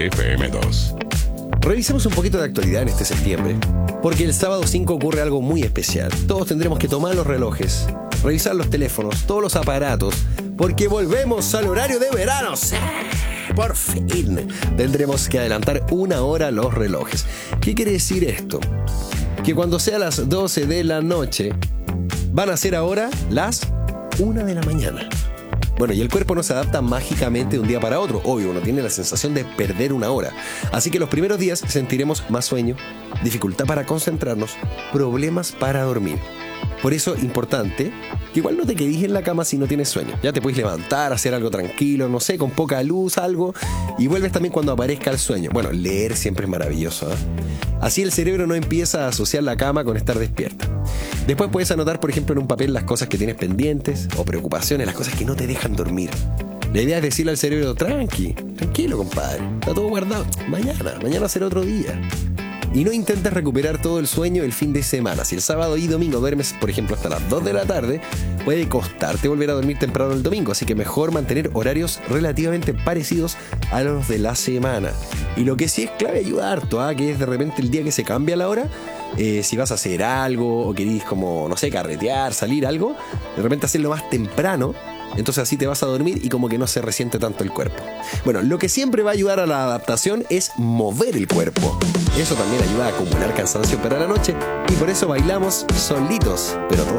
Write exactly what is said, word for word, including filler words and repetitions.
F M dos. Revisemos un poquito de actualidad en este septiembre, porque el sábado cinco ocurre algo muy especial. Todos tendremos que tomar los relojes, revisar los teléfonos, todos los aparatos, porque volvemos al horario de verano. ¡Sí! Por fin tendremos que adelantar una hora los relojes. ¿Qué quiere decir esto? Que cuando sea las doce de la noche, van a ser ahora las una de la mañana. Bueno, y el cuerpo no se adapta mágicamente de un día para otro. Obvio, uno tiene la sensación de perder una hora. Así que los primeros días sentiremos más sueño, dificultad para concentrarnos, problemas para dormir. Por eso, importante, que igual no te quedes en la cama si no tienes sueño. Ya te puedes levantar, hacer algo tranquilo, no sé, con poca luz, algo. Y vuelves también cuando aparezca el sueño. Bueno, leer siempre es maravilloso, ¿eh? Así el cerebro no empieza a asociar la cama con estar despierta. Después puedes anotar, por ejemplo, en un papel las cosas que tienes pendientes o preocupaciones, las cosas que no te dejan dormir. La idea es decirle al cerebro, tranqui, tranquilo, compadre, está todo guardado. Mañana, mañana será otro día. Y no intentes recuperar todo el sueño el fin de semana. Si el sábado y domingo duermes, por ejemplo, hasta las dos de la tarde, puede costarte volver a dormir temprano el domingo. Así que mejor mantener horarios relativamente parecidos a los de la semana. Y lo que sí es clave ayuda harto, ¿eh? Que es de repente el día que se cambia la hora. Eh, si vas a hacer algo o querís como, no sé, carretear, salir, algo, de repente hacerlo más temprano. Entonces así te vas a dormir y como que no se resiente tanto el cuerpo. Bueno, lo que siempre va a ayudar a la adaptación es mover el cuerpo. Eso también ayuda a acumular cansancio para la noche y por eso bailamos solitos, pero todos